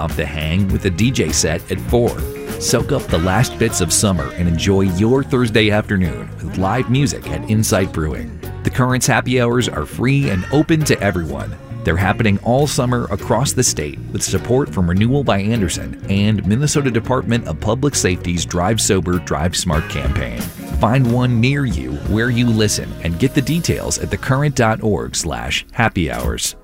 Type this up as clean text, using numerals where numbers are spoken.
Off the hang with a DJ set at 4. Soak up the last bits of summer and enjoy your Thursday afternoon with live music at Insight Brewing. The Currents happy hours are free and open to everyone. They're happening all summer across the state with support from Renewal by Andersen and Minnesota Department of Public Safety's Drive Sober, Drive Smart campaign. Find one near you where you listen and get the details at thecurrent.org/happy hours.